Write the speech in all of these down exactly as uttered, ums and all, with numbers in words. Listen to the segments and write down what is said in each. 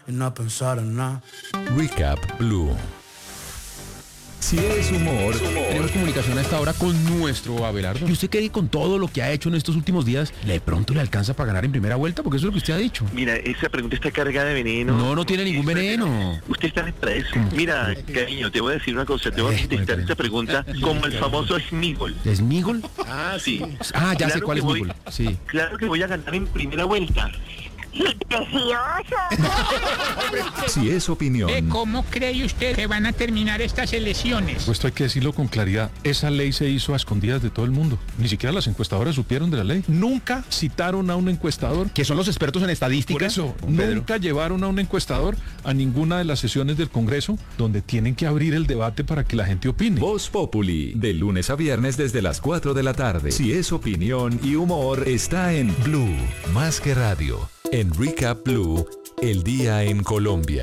y no pensar en nada. Recap Blue. Si es humor, Tenemos comunicación a esta hora con nuestro Abelardo. ¿Y usted cree que con todo lo que ha hecho en estos últimos días, de pronto le alcanza para ganar en primera vuelta? Porque eso es lo que usted ha dicho. Mira, esa pregunta está cargada de veneno. No, no tiene ningún veneno. Usted está para eso. Mira, cariño, te voy a decir una cosa. Te voy a Eh, contestar bueno, esta pregunta como el famoso Smigol. ¿Smigol? Ah, sí. Ah, ya sé Claro cuál que es voy- Smigol. Sí. Claro que voy a ganar en primera vuelta. si es opinión, Eh, ¿Cómo cree usted que van a terminar estas elecciones? Pues esto hay que decirlo con claridad. Esa ley se hizo a escondidas de todo el mundo. Ni siquiera las encuestadoras supieron de la ley. Nunca citaron a un encuestador. Que son los expertos en estadística. Por eso, Pedro. nunca llevaron a un encuestador a ninguna de las sesiones del Congreso donde tienen que abrir el debate para que la gente opine. Voz Populi, de lunes a viernes desde las cuatro de la tarde. Si es opinión y humor, está en Blue, más que radio. En Recap Blue, el día en Colombia.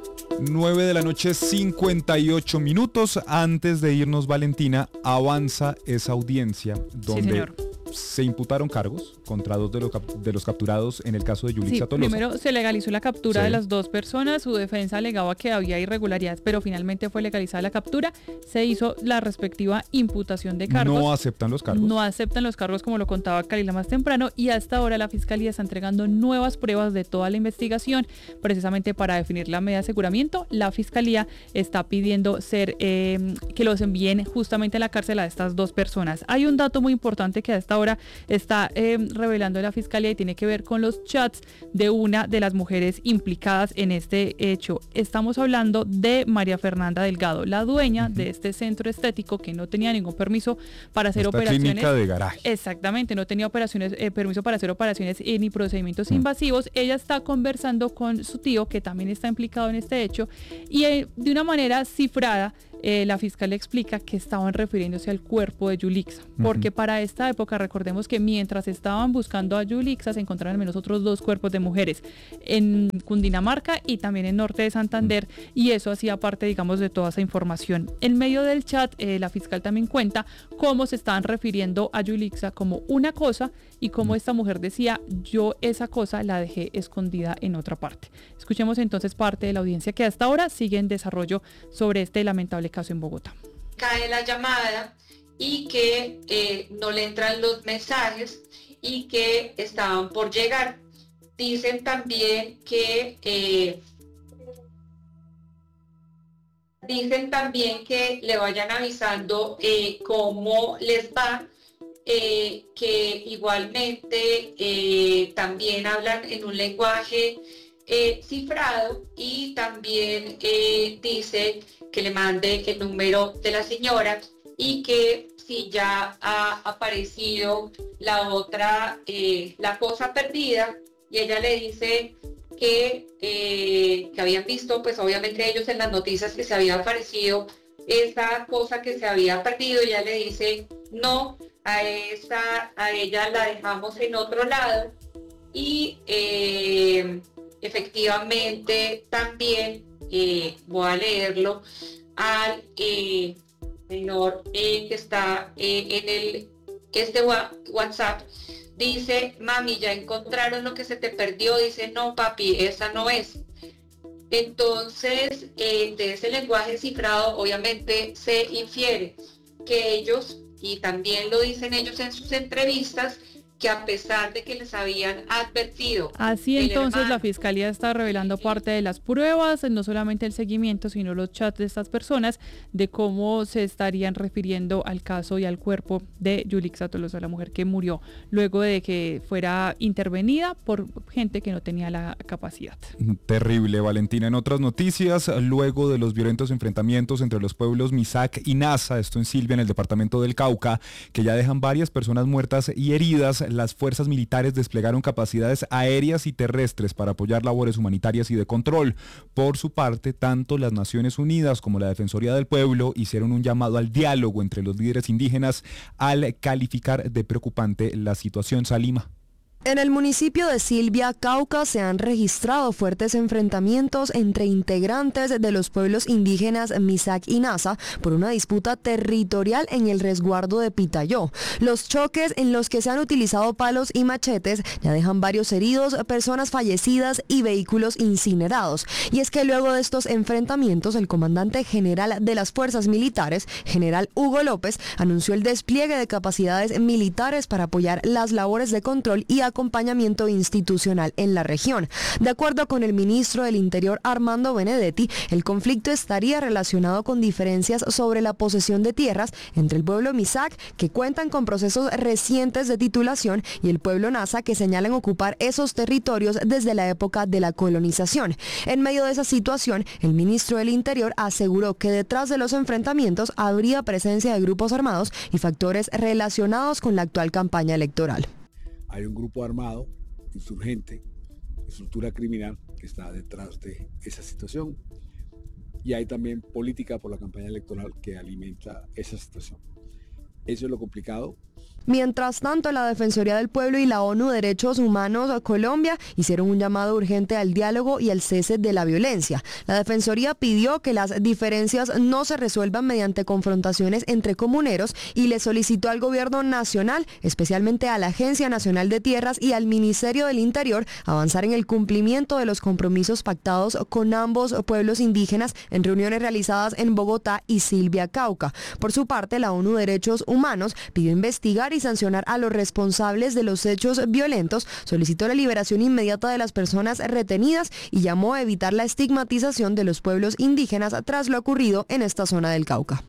nueve de la noche, cincuenta y ocho minutos. Antes de irnos, Valentina, avanza esa audiencia donde señor. se imputaron cargos contra dos de los, cap- de los capturados en el caso de Yulixa Sí, Tolosa. primero se legalizó la captura Sí. de las dos personas, su defensa alegaba que había irregularidades, pero finalmente fue legalizada la captura, se hizo la respectiva imputación de cargos. No aceptan los cargos. No aceptan los cargos, como lo contaba Kalila más temprano, y hasta ahora la Fiscalía está entregando nuevas pruebas de toda la investigación, precisamente para definir la medida de aseguramiento. La Fiscalía está pidiendo ser eh, que los envíen justamente a la cárcel a estas dos personas. Hay un dato muy importante que a esta hora está eh, revelando la Fiscalía y tiene que ver con los chats de una de las mujeres implicadas en este hecho. Estamos hablando de María Fernanda Delgado, la dueña uh-huh. de este centro estético que no tenía ningún permiso para hacer Esta operaciones. clínica de garaje. Exactamente, no tenía operaciones, eh, permiso para hacer operaciones eh, ni procedimientos Mm. invasivos. Ella está conversando con su tío, que también está implicado en este hecho, y eh, de una manera cifrada, eh, la fiscal explica que estaban refiriéndose al cuerpo de Yulixa, porque uh-huh. para esta época, recordemos que mientras estaban buscando a Yulixa, se encontraron al menos otros dos cuerpos de mujeres en Cundinamarca y también en Norte de Santander, uh-huh. y eso hacía parte, digamos, de toda esa información. En medio del chat, eh, la fiscal también cuenta cómo se estaban refiriendo a Yulixa como una cosa y cómo uh-huh. esta mujer decía, yo esa cosa la dejé escondida en otra parte. Escuchemos entonces parte de la audiencia que hasta ahora sigue en desarrollo sobre este lamentable caso en Bogotá. Cae la llamada y que eh, no le entran los mensajes y que estaban por llegar. Dicen también que eh, dicen también que le vayan avisando eh, cómo les va, eh, que igualmente eh, también hablan en un lenguaje eh, cifrado, y también eh, dice que le mande el número de la señora y que si ya ha aparecido la otra, eh, la cosa perdida, y ella le dice que, eh, que habían visto, pues obviamente ellos en las noticias, que se había aparecido esa cosa que se había perdido, y ella le dice no, a esa, a ella la dejamos en otro lado, y eh, efectivamente también eh, voy a leerlo al eh, menor eh, que está eh, en el este wa- WhatsApp. Dice, mami, ya encontraron lo que se te perdió. Dice, no papi, esa no es. Entonces, eh, de ese lenguaje cifrado obviamente se infiere que ellos, y también lo dicen ellos en sus entrevistas, que a pesar de que les habían advertido. Así entonces hermano, la Fiscalía está revelando parte de las pruebas, no solamente el seguimiento, sino los chats de estas personas, de cómo se estarían refiriendo al caso y al cuerpo de Yulixa Tolosa, la mujer que murió luego de que fuera intervenida por gente que no tenía la capacidad. Terrible, Valentina. En otras noticias, luego de los violentos enfrentamientos entre los pueblos Misac y Nasa, esto en Silvia, en el departamento del Cauca, que ya dejan varias personas muertas y heridas, las fuerzas militares desplegaron capacidades aéreas y terrestres para apoyar labores humanitarias y de control. Por su parte, tanto las Naciones Unidas como la Defensoría del Pueblo hicieron un llamado al diálogo entre los líderes indígenas al calificar de preocupante la situación. Salima. En el municipio de Silvia, Cauca, se han registrado fuertes enfrentamientos entre integrantes de los pueblos indígenas Misak y Nasa por una disputa territorial en el resguardo de Pitayó. Los choques en los que se han utilizado palos y machetes ya dejan varios heridos, personas fallecidas y vehículos incinerados. Y es que luego de estos enfrentamientos, el comandante general de las fuerzas militares, general Hugo López, anunció el despliegue de capacidades militares para apoyar las labores de control y acompañamiento institucional en la región. De acuerdo con el ministro del Interior Armando Benedetti, el conflicto estaría relacionado con diferencias sobre la posesión de tierras entre el pueblo Misak, que cuentan con procesos recientes de titulación, y el pueblo Nasa, que señalan ocupar esos territorios desde la época de la colonización. En medio de esa situación, el ministro del Interior aseguró que detrás de los enfrentamientos habría presencia de grupos armados y factores relacionados con la actual campaña electoral. Hay un grupo armado, insurgente, estructura criminal que está detrás de esa situación, y hay también política por la campaña electoral que alimenta esa situación. Eso es lo complicado. Mientras tanto, la Defensoría del Pueblo y la ONU Derechos Humanos de Colombia hicieron un llamado urgente al diálogo y al cese de la violencia. La Defensoría pidió que las diferencias no se resuelvan mediante confrontaciones entre comuneros y le solicitó al Gobierno Nacional, especialmente a la Agencia Nacional de Tierras y al Ministerio del Interior, avanzar en el cumplimiento de los compromisos pactados con ambos pueblos indígenas en reuniones realizadas en Bogotá y Silvia, Cauca. Por su parte, la ONU Derechos Humanos pidió investigar y sancionar a los responsables de los hechos violentos, solicitó la liberación inmediata de las personas retenidas y llamó a evitar la estigmatización de los pueblos indígenas tras lo ocurrido en esta zona del Cauca.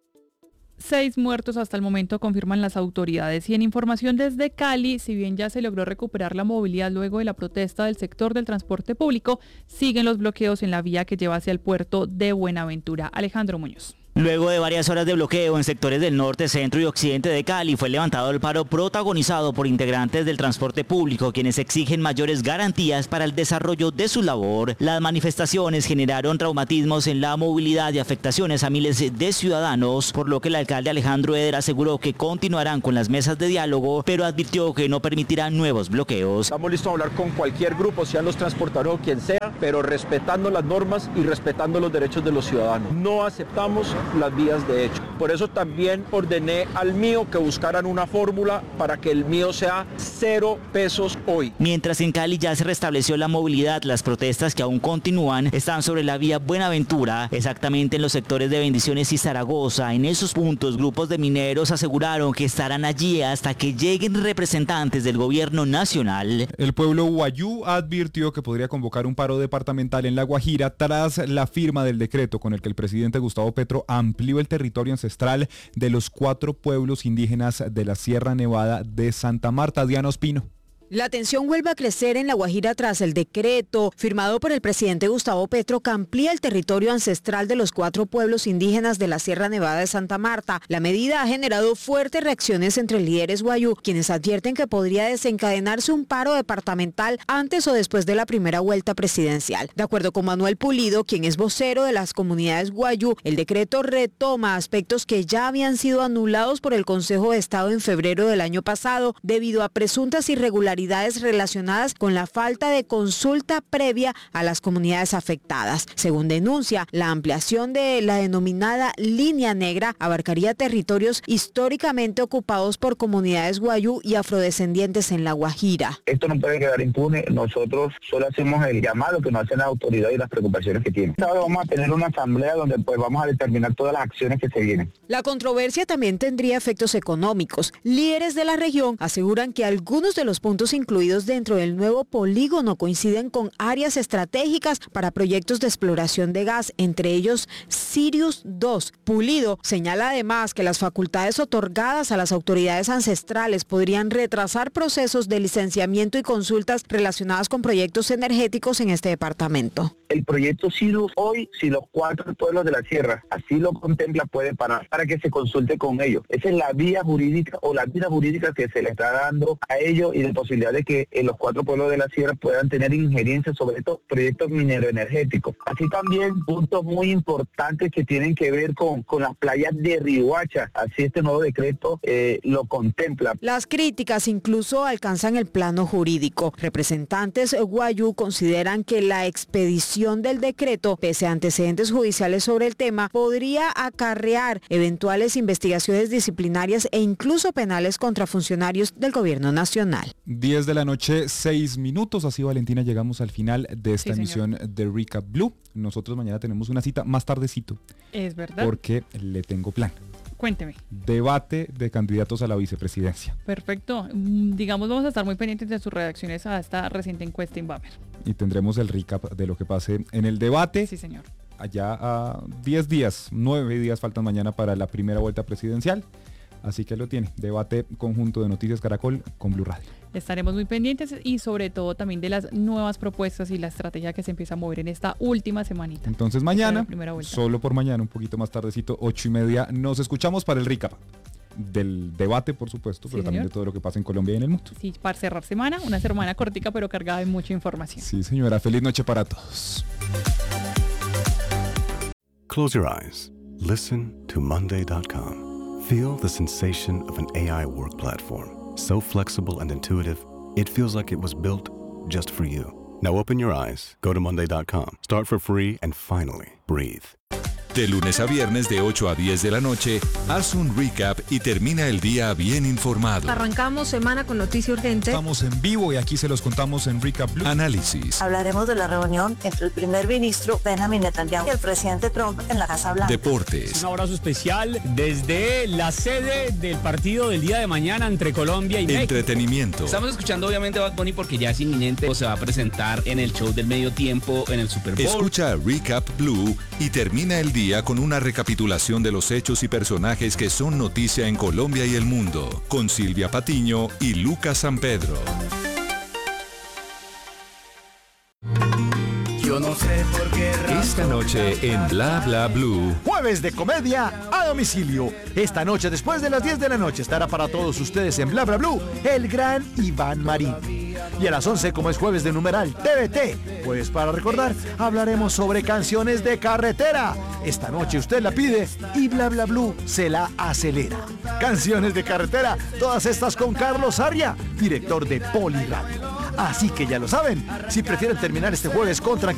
Seis muertos hasta el momento confirman las autoridades. Y en información desde Cali, si bien ya se logró recuperar la movilidad luego de la protesta del sector del transporte público, siguen los bloqueos en la vía que lleva hacia el puerto de Buenaventura. Alejandro Muñoz. Luego de varias horas de bloqueo en sectores del norte, centro y occidente de Cali, fue levantado el paro protagonizado por integrantes del transporte público, quienes exigen mayores garantías para el desarrollo de su labor. Las manifestaciones generaron traumatismos en la movilidad y afectaciones a miles de ciudadanos, por lo que el alcalde Alejandro Eder aseguró que continuarán con las mesas de diálogo, pero advirtió que no permitirán nuevos bloqueos. Estamos listos a hablar con cualquier grupo, sean los transportadores o quien sea, pero respetando las normas y respetando los derechos de los ciudadanos. No aceptamos las vías de hecho. Por eso también ordené al mío que buscaran una fórmula para que el mío sea cero pesos hoy. Mientras en Cali ya se restableció la movilidad, las protestas que aún continúan están sobre la vía Buenaventura, exactamente en los sectores de Bendiciones y Zaragoza. En esos puntos, grupos de mineros aseguraron que estarán allí hasta que lleguen representantes del gobierno nacional. El pueblo Wayuu advirtió que podría convocar un paro departamental en La Guajira tras la firma del decreto con el que el presidente Gustavo Petro amplió el territorio ancestral de los cuatro pueblos indígenas de la Sierra Nevada de Santa Marta. Diana Ospino. La tensión vuelve a crecer en La Guajira tras el decreto firmado por el presidente Gustavo Petro que amplía el territorio ancestral de los cuatro pueblos indígenas de la Sierra Nevada de Santa Marta. La medida ha generado fuertes reacciones entre líderes wayuu, quienes advierten que podría desencadenarse un paro departamental antes o después de la primera vuelta presidencial. De acuerdo con Manuel Pulido, quien es vocero de las comunidades wayuu, el decreto retoma aspectos que ya habían sido anulados por el Consejo de Estado en febrero del año pasado debido a presuntas irregularidades relacionadas con la falta de consulta previa a las comunidades afectadas. Según denuncia, la ampliación de la denominada línea negra abarcaría territorios históricamente ocupados por comunidades wayuu y afrodescendientes en La Guajira. Esto no puede quedar impune. Nosotros solo hacemos el llamado que nos hacen las autoridades y las preocupaciones que tienen. Ahora vamos a tener una asamblea donde pues vamos a determinar todas las acciones que se vienen. La controversia también tendría efectos económicos. Líderes de la región aseguran que algunos de los puntos incluidos dentro del nuevo polígono coinciden con áreas estratégicas para proyectos de exploración de gas, entre ellos Sirius dos. Pulido señala además que las facultades otorgadas a las autoridades ancestrales podrían retrasar procesos de licenciamiento y consultas relacionadas con proyectos energéticos en este departamento. El proyecto Sirius hoy, si los cuatro pueblos de la sierra así lo contempla, puede parar para que se consulte con ellos. Esa es la vía jurídica o la vía jurídica que se le está dando a ellos y de posibilidad posibilidad de que eh, los cuatro pueblos de la sierra puedan tener injerencia sobre estos proyectos mineroenergéticos. Así también puntos muy importantes que tienen que ver con, con las playas de Riohacha. Así este nuevo decreto eh, lo contempla. Las críticas incluso alcanzan el plano jurídico. Representantes guayú consideran que la expedición del decreto, pese a antecedentes judiciales sobre el tema, podría acarrear eventuales investigaciones disciplinarias e incluso penales contra funcionarios del gobierno nacional. diez de la noche, seis minutos. Así, Valentina, llegamos al final de esta Sí, emisión de Recap Blue. Nosotros mañana tenemos una cita más tardecito. Es verdad. Porque le tengo plan. Cuénteme. Debate de candidatos a la vicepresidencia. Perfecto. Mm, Digamos, vamos a estar muy pendientes de sus reacciones a esta reciente encuesta Inbamer. Y tendremos el recap de lo que pase en el debate. Sí, señor. Allá a diez días, nueve días faltan mañana para la primera vuelta presidencial. Así que lo tiene. Debate conjunto de Noticias Caracol con Blue Radio. Estaremos muy pendientes y sobre todo también de las nuevas propuestas y la estrategia que se empieza a mover en esta última semanita. Entonces mañana, primera vuelta. solo por mañana, un poquito más tardecito, ocho y media, nos escuchamos para el recap del debate, por supuesto, Sí, pero también señor. de todo lo que pasa en Colombia y en el mundo. Sí, para cerrar semana, una semana cortica pero cargada de mucha información. Sí, señora. Feliz noche para todos. Close your eyes. Listen to Monday dot com. Feel the sensation of an A I work platform. So flexible and intuitive, it feels like it was built just for you. Now open your eyes, go to Monday dot com, start for free, and finally, breathe. De lunes a viernes de ocho a diez de la noche, haz un recap y termina el día bien informado. Arrancamos semana con noticia urgente. Estamos en vivo y aquí se los contamos en Recap Blue. Análisis, Hablaremos de la reunión entre el primer ministro Benjamin Netanyahu y el presidente Trump en la Casa Blanca. deportes, Un abrazo especial desde la sede del partido del día de mañana entre Colombia y México. entretenimiento. Estamos escuchando obviamente Bad Bunny porque ya es inminente, se va a presentar en el show del medio tiempo en el Super Bowl. Escucha Recap Blue y termina el día con una recapitulación de los hechos y personajes que son noticia en Colombia y el mundo, con Silvia Patiño y Lucas San Pedro. Yo no sé por qué razón. Esta noche en Bla Bla Blue. Jueves de comedia a domicilio. Esta noche, después de las diez de la noche, estará para todos ustedes en Bla Bla Blue el gran Iván Marín. Y a las once, como es jueves de numeral T V T, pues para recordar, hablaremos sobre canciones de carretera. Esta noche usted la pide y Bla Bla Blue se la acelera. Canciones de carretera, todas estas con Carlos Aria, director de Poli Radio. Así que ya lo saben, si prefieren terminar este jueves con tranquilidad,